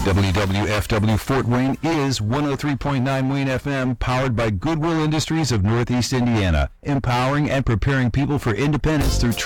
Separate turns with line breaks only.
WWFW Fort Wayne is 103.9 Wayne FM, powered by Goodwill Industries of Northeast Indiana, empowering and preparing people for independence through